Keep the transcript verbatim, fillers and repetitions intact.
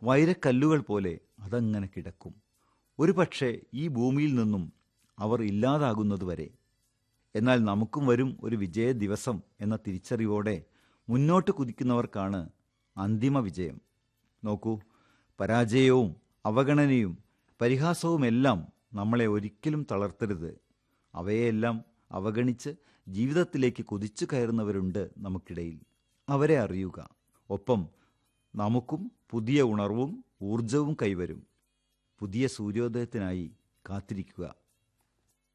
വൈരക്കല്ലുകൾ പോലെ അതങ്ങനെ കിടക്കും. ഒരു പക്ഷേ ഈ ഭൂമിയിൽ നിന്നും അവർ ഇല്ലാതാകുന്നതുവരെ. എന്നാൽ നമുക്കും വരും ഒരു വിജയ ദിവസം എന്ന തിരിച്ചറിവോടെ മുന്നോട്ട് കുതിക്കുന്നവർക്കാണ് അന്തിമ വിജയം. നോക്കൂ, പരാജയവും അവഗണനയും പരിഹാസവുമെല്ലാം നമ്മളെ ഒരിക്കലും തളർത്തരുത്. അവയെല്ലാം അവഗണിച്ച് ജീവിതത്തിലേക്ക് കുതിച്ചു കയറുന്നവരുണ്ട് നമുക്കിടയിൽ. അവരെ അറിയുക. ഒപ്പം നമുക്കും പുതിയ ഉണർവും ഊർജവും കൈവരും. പുതിയ സൂര്യോദയത്തിനായി കാത്തിരിക്കുക.